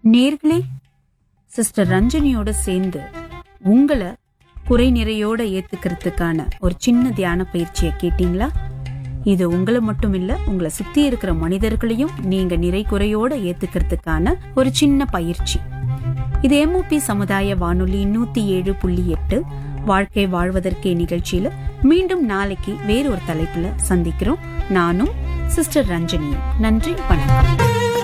நேர்களே, சிஸ்டர் ரஞ்சனியோட சேர்ந்து உங்களை குறை நிறையோட ஏத்துக்கிறதுக்கான ஒரு சின்ன தியான பயிற்சியை கேட்டீங்களா? இது உங்களை மட்டும் இல்ல, உங்களை சுத்தி இருக்கிற மனிதர்களையும் நீங்க நிறை குறையோட ஏத்துக்கிறதுக்கான ஒரு சின்ன பயிற்சி. இது MOP சமுதாய வானொலி 107.8 வாழ்க்கை வாழ்வதற்கே நிகழ்ச்சியில மீண்டும் நாளைக்கு வேறு ஒரு தலைப்புல சந்திக்கிறோம். நானும் சிஸ்டர் ரஞ்சனியும். நன்றி, வணக்கம்.